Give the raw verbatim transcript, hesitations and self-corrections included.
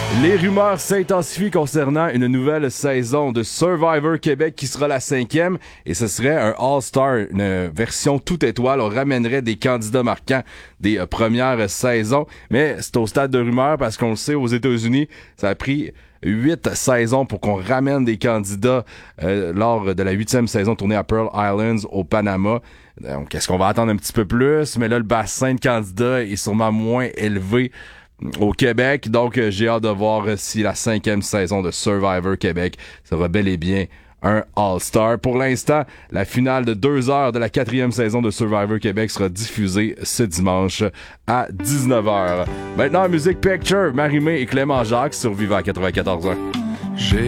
Les rumeurs s'intensifient concernant une nouvelle saison de Survivor Québec qui sera la cinquième et ce serait un All-Star, une version toute étoile. On ramènerait des candidats marquants des euh, premières saisons, mais c'est au stade de rumeurs parce qu'on le sait, aux États-Unis, ça a pris huit saisons pour qu'on ramène des candidats euh, lors de la huitième saison tournée à Pearl Islands au Panama. Donc, est-ce qu'on va attendre un petit peu plus? Mais là, le bassin de candidats est sûrement moins élevé au Québec. Donc, euh, j'ai hâte de voir si la cinquième saison de Survivor Québec sera bel et bien un All-Star. Pour l'instant, la finale de deux heures de la quatrième saison de Survivor Québec sera diffusée ce dimanche à dix-neuf heures. Maintenant, Music Picture, Marie-Mé et Clément Jacques sur Viva quatre-vingt-quatorze ans. J'ai